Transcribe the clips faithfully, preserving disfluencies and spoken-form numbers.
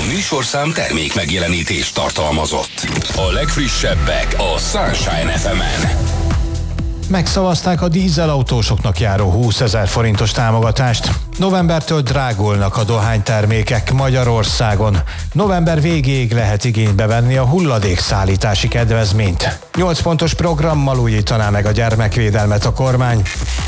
műsorszám termék megjelenítést tartalmazott. A legfrissebbek a Sunshine ef emen. Megszavazták a dízelautósoknak járó húszezer forintos támogatást. Novembertől drágulnak a dohánytermékek Magyarországon. November végéig lehet igénybe venni a hulladékszállítási kedvezményt. nyolc pontos programmal újítaná meg a gyermekvédelmet a kormány.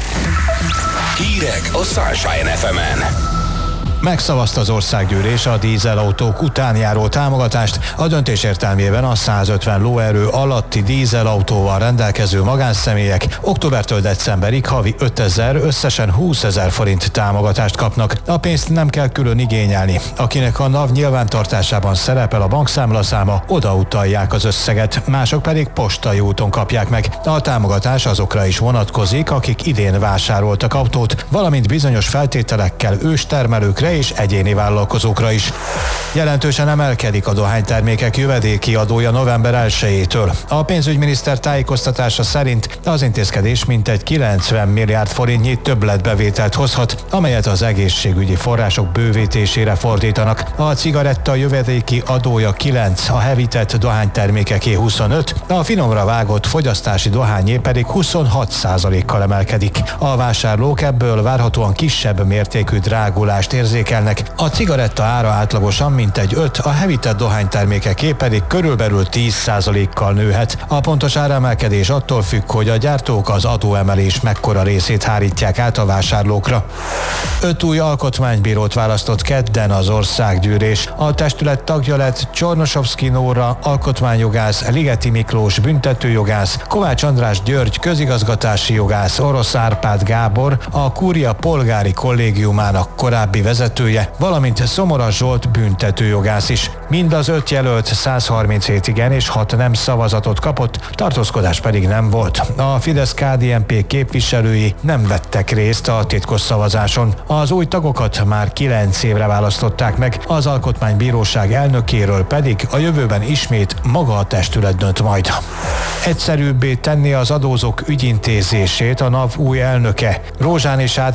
Hírek a Sunshine ef emen. Megszavazta az országgyűlés a dízelautók után járó támogatást. A döntés értelmében a százötven lóerő alatti dízelautóval rendelkező magánszemélyek októbertől decemberig havi ötezer, összesen húszezer forint támogatást kapnak. A pénzt nem kell külön igényelni. Akinek a NAV nyilvántartásában szerepel a bankszámlaszáma, odautalják az összeget, mások pedig postai úton kapják meg. A támogatás azokra is vonatkozik, akik idén vásároltak autót, valamint bizonyos feltételekkel őstermelőkre és egyéni vállalkozókra is. Jelentősen emelkedik a dohánytermékek jövedéki adója november elsejétől. A pénzügyminiszter tájékoztatása szerint az intézkedés mintegy kilencven milliárd forintnyi többletbevételt hozhat, amelyet az egészségügyi források bővítésére fordítanak. A cigaretta jövedéki adója kilenc, a hevített dohánytermékeké huszonöt, a finomra vágott fogyasztási dohányé pedig huszonhat százalékkal emelkedik. A vásárlók ebből várhatóan kisebb mértékű drágulást érzékelnek. A cigaretta ára átlagosan mintegy öt, a hevített dohánytermékeké pedig körülbelül tíz százalékkal nőhet. A pontos áremelkedés attól függ, hogy a gyártók az adóemelés mekkora részét hárítják át a vásárlókra. Öt új alkotmánybírót választott kedden az országgyűlés. A testület tagja lett Csornosovszky Nóra alkotmányjogász, Ligeti Miklós büntetőjogász, Kovács András György közigazgatási jogász, Orosz Árpád Gábor a Kúria polgári kollégiumának korábbi vezetője, valamint Szomora Zsolt büntetőjogász is. Mind az öt jelölt száz harminchét igen és hat nem szavazatot kapott, tartózkodás pedig nem volt. A Fidesz-ká dé en pé képviselői nem vettek részt a titkos szavazáson. Az új tagokat már kilenc évre választották meg, az Alkotmánybíróság elnökéről pedig a jövőben ismét maga a testület dönt majd. Egyszerűbbé tenni az adózók ügyintézését a NAV új elnöke. Rózsán és